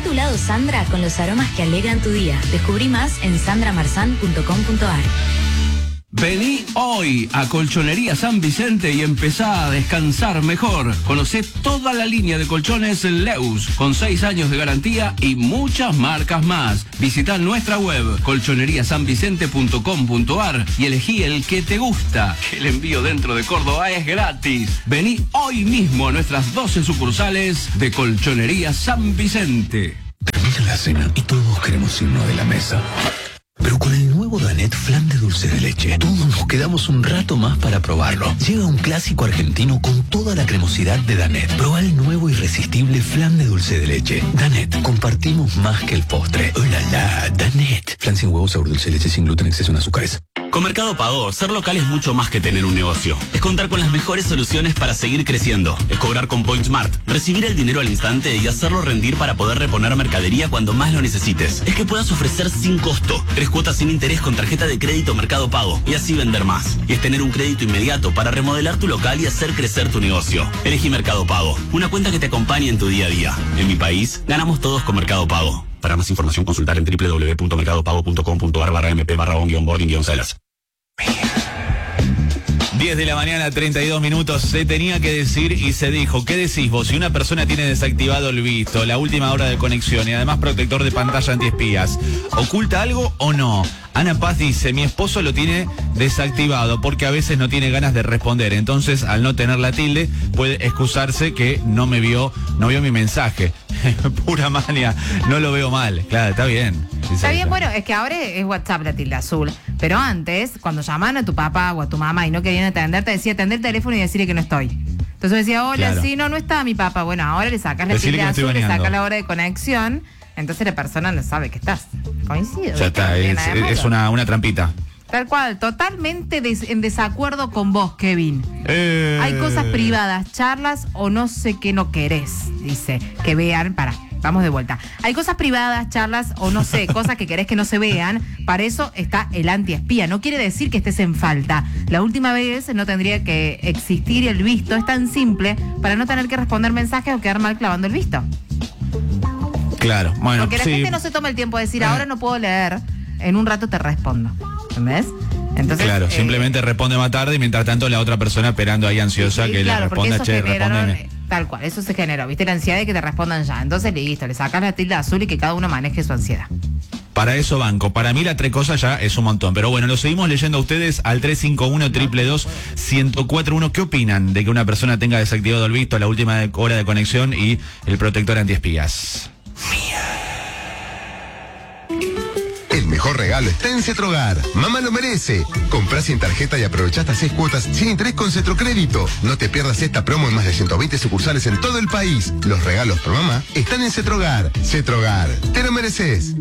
tu lado Sandra con los aromas que alegran tu día. Descubrí más en sandramarzan.com.ar. Vení hoy a Colchonería San Vicente y empezá a descansar mejor. Conocé toda la línea de colchones Leus, con 6 años de garantía y muchas marcas más. Visitá nuestra web, colchoneriasanvicente.com.ar, y elegí el que te gusta. El envío dentro de Córdoba es gratis. Vení hoy mismo a nuestras 12 sucursales de Colchonería San Vicente. Termina la cena y todos queremos irnos de la mesa. Pero con el nuevo Danet Flan de dulce de leche, todos nos quedamos un rato más para probarlo. Llega un clásico argentino con toda la cremosidad de Danet. Proba el nuevo irresistible Flan de dulce de leche. Danet, compartimos más que el postre. ¡Oh, la, la! Danet. Flan sin huevos, sabor dulce de leche, sin gluten, exceso en azúcares. Con Mercado Pago, ser local es mucho más que tener un negocio. Es contar con las mejores soluciones para seguir creciendo. Es cobrar con PointSmart, recibir el dinero al instante y hacerlo rendir para poder reponer mercadería cuando más lo necesites. Es que puedas ofrecer sin costo 3 cuotas sin interés con tarjeta de crédito Mercado Pago y así vender más. Y es tener un crédito inmediato para remodelar tu local y hacer crecer tu negocio. Elegí Mercado Pago, una cuenta que te acompañe en tu día a día. En mi país, ganamos todos con Mercado Pago. Para más información, consultar en www.mercadopago.com.ar/on-boarding-sellers. 10 de la mañana, 32 minutos. Se tenía que decir y se dijo. ¿Qué decís vos? Si una persona tiene desactivado el visto, la última hora de conexión y además protector de pantalla antiespías, ¿oculta algo o no? Ana Paz dice, mi esposo lo tiene desactivado porque a veces no tiene ganas de responder. Entonces, al no tener la tilde, puede excusarse que no vio mi mensaje. Pura mania, no lo veo mal. Claro, está bien. Está bien, bueno, es que ahora es WhatsApp la tilde azul. Pero antes, cuando llamaban a tu papá o a tu mamá y no querían atender, te decía atender el teléfono y decirle que no estoy. Entonces decía, hola, claro. Sí, no está mi papá. Bueno, ahora le sacas la tilde azul, le sacas la hora de conexión. Entonces la persona no sabe que estás. Coincido. Ya está, es una trampita. Tal cual, totalmente en desacuerdo con vos, Kevin. Hay cosas privadas, charlas o no sé qué no querés, dice. Que vean, vamos de vuelta. Hay cosas privadas, charlas o no sé, cosas que querés que no se vean. Para eso está el antiespía. No quiere decir que estés en falta. La última vez no tendría que existir el visto. Es tan simple para no tener que responder mensajes o quedar mal clavando el visto. Claro, bueno, porque la gente no se toma el tiempo de decir, ahora no puedo leer, en un rato te respondo. ¿Entendés? Entonces, claro, simplemente responde más tarde y mientras tanto la otra persona esperando ahí ansiosa que le responda, respóndeme. Tal cual, eso se generó, ¿viste? La ansiedad de que te respondan ya. Entonces, listo, le sacas la tilde azul y que cada uno maneje su ansiedad. Para eso banco. Para mí la 3 cosas ya es un montón. Pero bueno, lo seguimos leyendo a ustedes al 351-222-1041. ¿Qué opinan de que una persona tenga desactivado el visto a la última hora de conexión y el protector antiespías? El mejor regalo está en Cetrogar. Mamá lo merece. Comprá sin tarjeta y aprovechá hasta 6 cuotas sin interés con Cetrocrédito. No te pierdas esta promo en más de 120 sucursales en todo el país. Los regalos por mamá están en Cetrogar. Cetrogar, te lo mereces.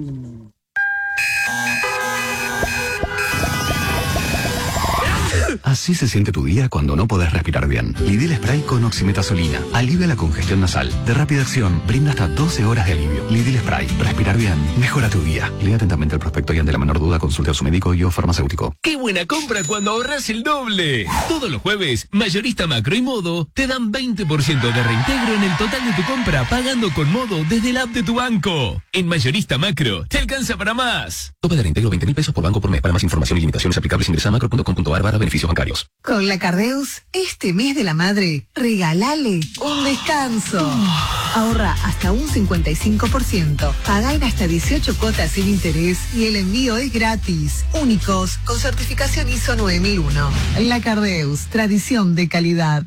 Así se siente tu día cuando no podés respirar bien. Lidil Spray con oximetazolina. Alivia la congestión nasal. De rápida acción, brinda hasta 12 horas de alivio. Lidil Spray. Respirar bien. Mejora tu día. Lea atentamente el prospecto y ante la menor duda consulte a su médico y o farmacéutico. ¡Qué buena compra cuando ahorras el doble! Todos los jueves, Mayorista Macro y Modo te dan 20% de reintegro en el total de tu compra pagando con Modo desde la app de tu banco. En Mayorista Macro, te alcanza para más. Tope de reintegro 20.000 pesos por banco por mes. Para más información y limitaciones aplicables ingresa a macro.com.ar/beneficios bancarios. Con la Cardeus, este mes de la madre, regálale un descanso. Ahorra hasta un 55%. Pagá en hasta 18 cuotas sin interés y el envío es gratis. Únicos, con certificación ISO 9001. La Cardeus, tradición de calidad.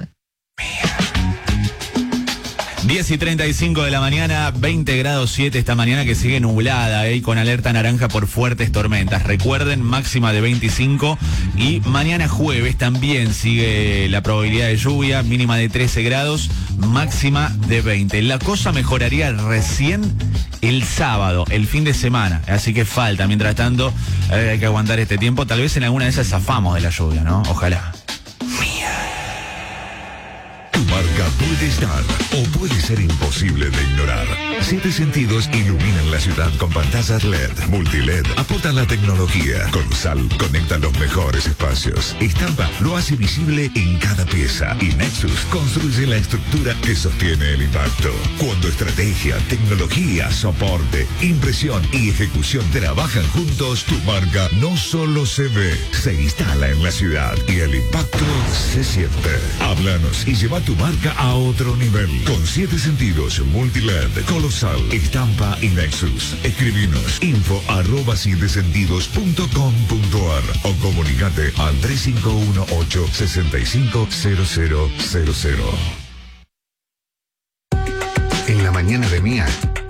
10:35 de la mañana, 20 grados 7 esta mañana que sigue nublada y con alerta naranja por fuertes tormentas. Recuerden, máxima de 25 y mañana jueves también sigue la probabilidad de lluvia, mínima de 13 grados, máxima de 20. La cosa mejoraría recién el sábado, el fin de semana, así que falta. Mientras tanto, hay que aguantar este tiempo. Tal vez en alguna de esas zafamos de la lluvia, ¿no? Ojalá. Tu marca puede estar o puede ser imposible de ignorar. 7 Sentidos iluminan la ciudad con pantallas LED, multiled, aportan la tecnología. Colosal conecta los mejores espacios. Estampa lo hace visible en cada pieza. Y Nexus construye la estructura que sostiene el impacto. Cuando estrategia, tecnología, soporte, impresión y ejecución trabajan juntos, tu marca no solo se ve, se instala en la ciudad y el impacto se siente. Háblanos y lleva tu marca a otro nivel. Con 7 Sentidos, multiled, Colosal, Estampa y Nexus. Escribinos info@7sentidos.com.ar o comunicate al 3518-650000. En la mañana de Mía,